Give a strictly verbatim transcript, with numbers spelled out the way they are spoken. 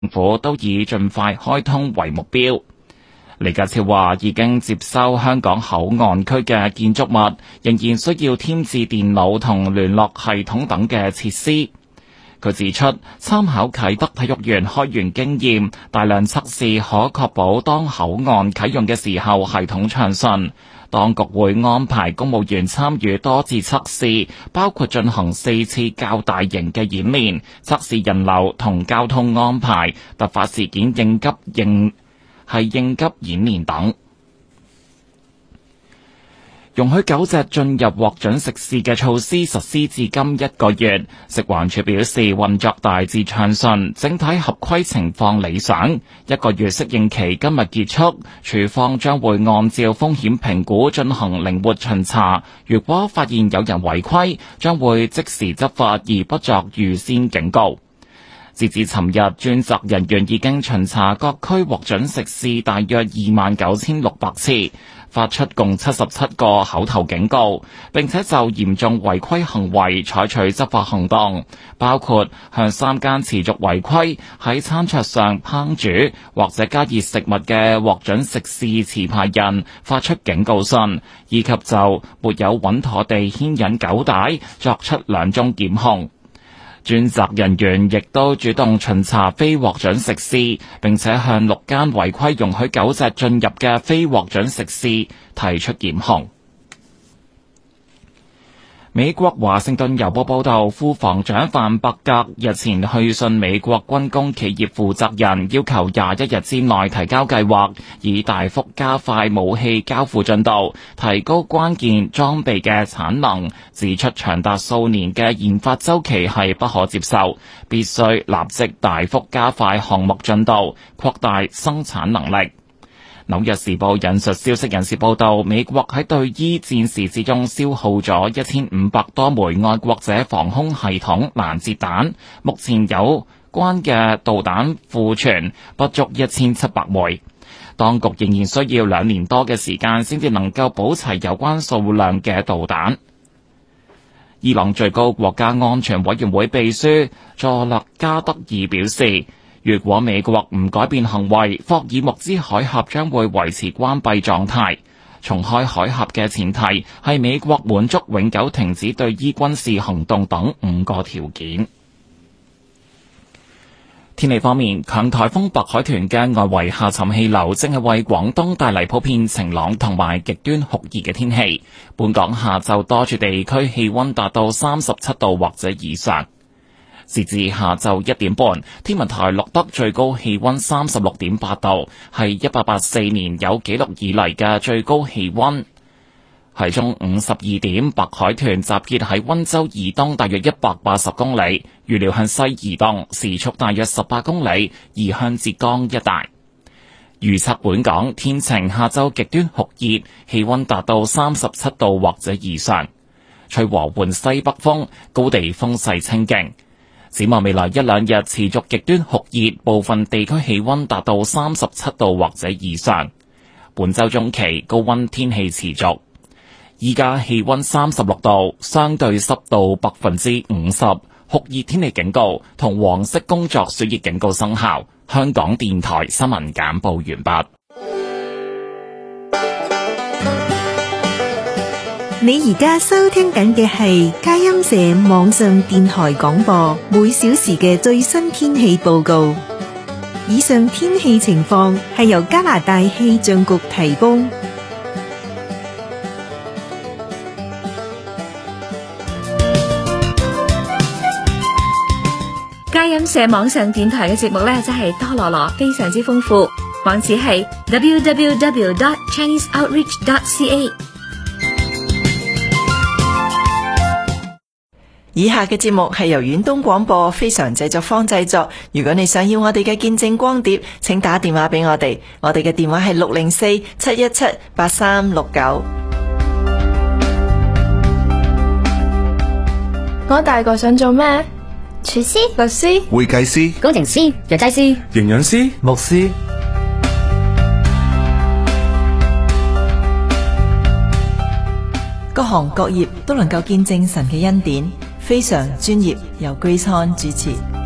府都以盡快開通為目標。李家超話已經接收香港口岸區嘅建築物，仍然需要添置電腦同聯絡系統等嘅設施。佢指出，參考啟德體育園開園經驗，大量測試可確保當口岸啟用嘅時候系統暢順。當局會安排公務員參與多次測試，包括進行四次較大型嘅演練，測試人流同交通安排、突發事件應急應係應急演練等。容許狗隻進入獲准食肆嘅措施實施至今一個月，食環署表示運作大致暢順，整體合規情況理想。一個月適應期今日結束，署方將會按照風險評估進行靈活巡查，如果發現有人違規，將會即時執法而不作預先警告。截至尋日，專責人員已經巡查各區獲准食肆大約二萬九千六百次，發出共七十七個口頭警告，並且就嚴重違規行為採取執法行動，包括向三間持續違規喺餐桌上烹煮或者加熱食物嘅獲准食肆持牌人發出警告信，以及就沒有穩妥地牽引狗帶作出兩宗檢控。專責人員亦都主動巡查非獲准食肆，並且向六間違規容許狗隻進入嘅非獲准食肆提出檢控。美國華盛頓郵報報道，副防長范伯格日前去信美國軍工企業負責人，要求廿一日之內提交計劃，以大幅加快武器交付進度，提高關鍵裝備嘅產能。指出長達數年嘅研發週期係不可接受，必須立即大幅加快項目進度，擴大生產能力。紐約時報引述消息人士報道，美國喺對伊戰事之中消耗咗一千五百多枚愛國者防空系統攔截彈，目前有關嘅導彈庫存不足一千七百枚，當局仍然需要兩年多嘅時間先至能夠補齊有關數量嘅導彈。伊朗最高國家安全委員會秘書佐勒加德爾表示，如果美國唔改變行為，霍爾木茲海峽將會維持關閉狀態。重開海峽嘅前提係美國滿足永久停止對伊軍事行動等五個條件。天氣方面，強颱風白海豚嘅外圍下沉氣流正係為廣東帶嚟普遍晴朗同埋極端酷熱嘅天氣。本港下晝多處地區氣溫達到三十七度或者以上。截至下晝一點半，天文台錄得最高氣溫三十六點八度，係一八八四年有紀錄以嚟嘅最高氣溫。喺中午十二點，白海豚集結喺溫州以東大約一百八十公里，預料向西移動，時速大約十八公里，移向浙江一帶。預測本港天晴，下晝極端酷熱，氣溫達到三十七度或者以上，吹和緩西北風，高地風勢清勁。展望未來一兩日持續極端酷熱，部分地區氣溫達到三十七度或者以上。本週中期高溫天氣持續。依家氣溫三十六度，相對濕度百分之五十，酷熱天氣警告同黃色工作暑熱警告生效。香港電台新聞簡報完畢。 你而家收聽緊嘅係佳音社網上電台廣播，每小時嘅最新天氣報告。以上天氣情況係由加拿大氣象局提供。 佳音社網上電台嘅節目呢，真係多羅羅，非常之豐富。網址係 double-u double-u double-u dot chinese outreach dot c a。 以下嘅節目係由遠東廣播非常製作坊製作。如果你想要我哋嘅見證光碟，請打電話俾我哋，我哋嘅電話係六零四七一七八三六九。 我大個想做咩？ 廚師、 律師、 會計師、 工程師、藥劑師、 營養師、牧師。 各行各業都能夠見證神嘅恩典，非常專業，由 Grace Han 主持。